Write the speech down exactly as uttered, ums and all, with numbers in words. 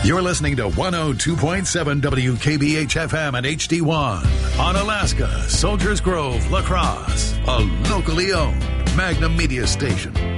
You're listening to one oh two point seven W K B H F M and H D one on Alaska, Soldiers Grove, La Crosse, a locally owned Magnum Media station.